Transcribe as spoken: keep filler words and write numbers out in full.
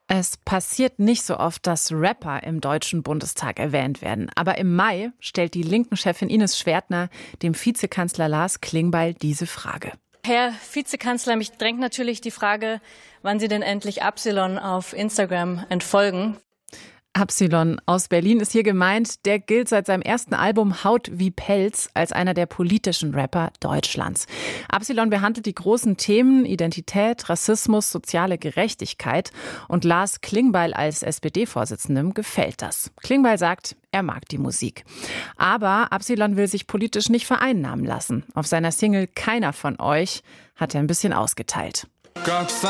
Es passiert nicht so oft, dass Rapper im Deutschen Bundestag erwähnt werden. Aber im Mai stellt die Linken-Chefin Ines Schwertner dem Vizekanzler Lars Klingbeil diese Frage. Herr Vizekanzler, mich drängt natürlich die Frage, wann Sie denn endlich Absilon auf Instagram entfolgen. Absilon aus Berlin ist hier gemeint. Der gilt seit seinem ersten Album Haut wie Pelz als einer der politischen Rapper Deutschlands. Absilon behandelt die großen Themen Identität, Rassismus, soziale Gerechtigkeit. Und Lars Klingbeil als S P D-Vorsitzendem gefällt das. Klingbeil sagt, er mag die Musik. Aber Absilon will sich politisch nicht vereinnahmen lassen. Auf seiner Single Keiner von euch hat er ein bisschen ausgeteilt.